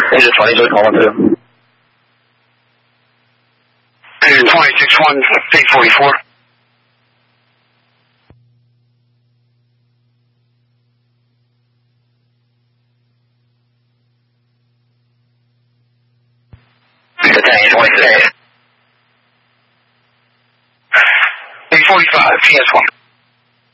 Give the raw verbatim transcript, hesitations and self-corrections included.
This is twenty-six one two. This is twenty-six one eight forty-four. twenty-six. eight forty-five, P S one.